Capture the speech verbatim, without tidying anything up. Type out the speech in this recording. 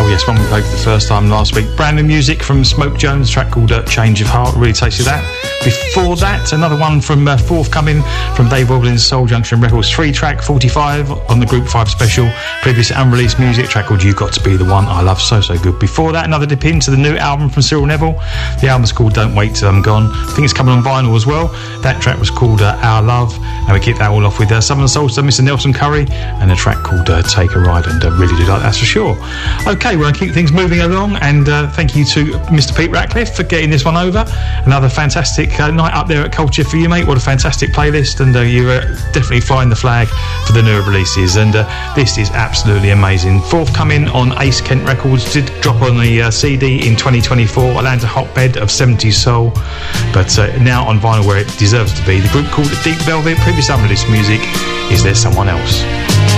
Oh yes, one we played for the first time last week. Brand new music from Smoke Jones, a track called uh, Change of Heart. Really tasted that. Before that, another one from uh, forthcoming from Dave Woblin's Soul Junction Records, three track forty-five on the Group five special. Previous unreleased music, track called You Got To Be The One. I love, so so good. Before that, another dip into the new album from Cyril Neville. The album's called Don't Wait Till I'm Gone. I think it's coming on vinyl as well. That track was called uh, Our Love, and we kick that all off with uh, Southern Soulster, Mister Nelson Curry, and a track called uh, Take a Ride, and uh, really do like that for sure. Okay, we're going to keep things moving along, and uh, thank you to Mister Pete Ratcliffe for getting this one over. Another fantastic uh, night up there at Culture for you, mate. What a fantastic playlist, and uh, you're uh, definitely flying the flag for the newer releases, and uh, this is absolutely amazing. Forthcoming on Ace Kent Records, did drop on the uh, C D in twenty twenty-four, Atlanta hotbed of seventies soul, but uh, now on vinyl where it deserves to be. The group called Deep Velvet. Previous unreleased music is There Someone Else.